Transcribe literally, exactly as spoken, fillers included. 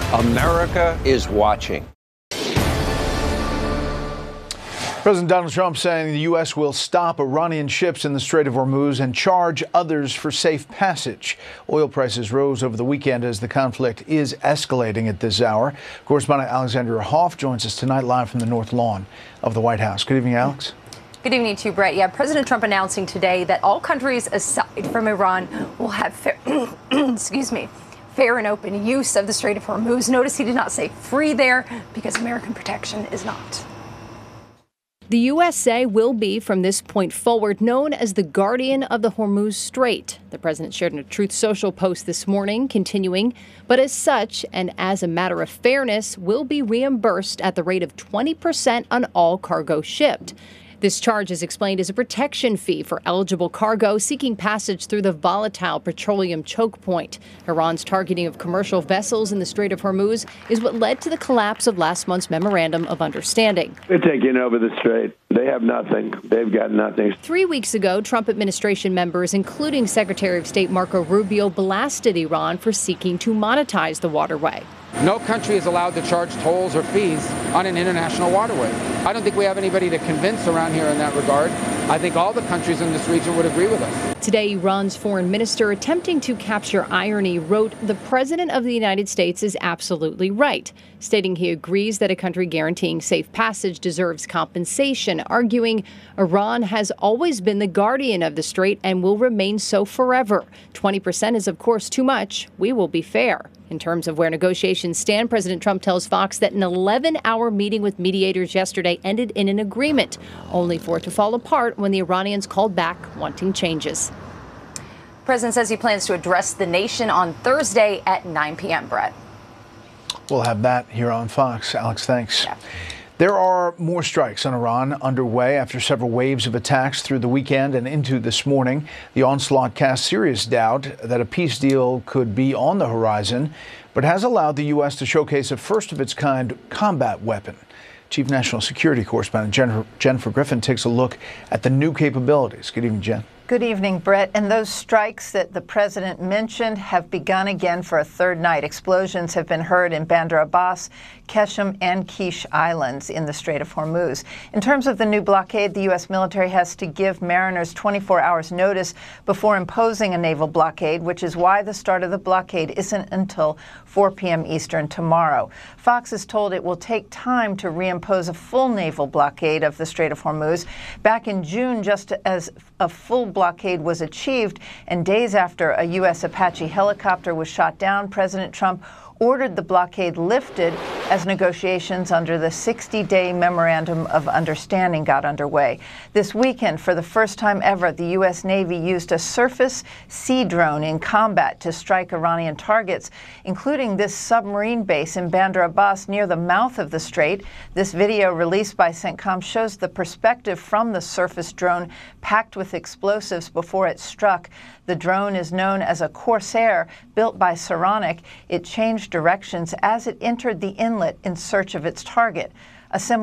America is watching. President Donald Trump saying the U S will stop Iranian ships in the Strait of Hormuz and charge others for safe passage. Oil prices rose over the weekend as the conflict is escalating at this hour. Correspondent Alexandria Hoff joins us tonight live from the North Lawn of the White House. Good evening, Alex. Good evening to you, Brett. Yeah, President Trump announcing today that all countries aside from Iran will have fair, excuse me, fair and open use of the Strait of Hormuz. Notice he did not say free there because American protection is not. The U S A will be, from this point forward, known as the guardian of the Hormuz Strait. The president shared in a Truth Social post this morning, continuing, but as such, and as a matter of fairness, will be reimbursed at the rate of twenty percent on all cargo shipped. This charge is explained as a protection fee for eligible cargo seeking passage through the volatile petroleum choke point. Iran's targeting of commercial vessels in the Strait of Hormuz is what led to the collapse of last month's Memorandum of Understanding. They're taking over the strait. They have nothing. They've got nothing. Three weeks ago, Trump administration members, including Secretary of State Marco Rubio, blasted Iran for seeking to monetize the waterway. No country is allowed to charge tolls or fees on an international waterway. I don't think we have anybody to convince around here in that regard. I think all the countries in this region would agree with us. Today, Iran's foreign minister, attempting to capture irony, wrote, "The President of the United States is absolutely right," stating he agrees that a country guaranteeing safe passage deserves compensation, arguing Iran has always been the guardian of the strait and will remain so forever. twenty percent is, of course, too much. We will be fair. In terms of where negotiations stand, President Trump tells Fox that an eleven-hour meeting with mediators yesterday ended in an agreement, only for it to fall apart when the Iranians called back wanting changes. The president says he plans to address the nation on Thursday at nine p.m., Brett. We'll have that here on Fox. Alex, thanks. Yeah. There are more strikes on Iran underway after several waves of attacks through the weekend and into this morning. The onslaught casts serious doubt that a peace deal could be on the horizon, but has allowed the U S to showcase a first-of-its-kind combat weapon. Chief National Security Correspondent Jennifer, Jennifer Griffin takes a look at the new capabilities. Good evening, Jen. Good evening, Brett. And those strikes that the president mentioned have begun again for a third night. Explosions have been heard in Bandar Abbas, Qeshm, and Kish Islands in the Strait of Hormuz. In terms of the new blockade, the U S military has to give mariners twenty-four hours notice before imposing a naval blockade, which is why the start of the blockade isn't until four p.m. Eastern tomorrow. Fox is told it will take time to reimpose a full naval blockade of the Strait of Hormuz. Back in June, just as a full blockade was achieved, and days after a U S Apache helicopter was shot down, President Trump ordered the blockade lifted as negotiations under the sixty-day Memorandum of Understanding got underway. This weekend, for the first time ever, the U S Navy used a surface sea drone in combat to strike Iranian targets, including this submarine base in Bandar Abbas near the mouth of the strait. This video released by CENTCOM shows the perspective from the surface drone packed with explosives before it struck. The drone is known as a Corsair, built by Saronic. It changed directions as it entered the inlet in search of its target. A similar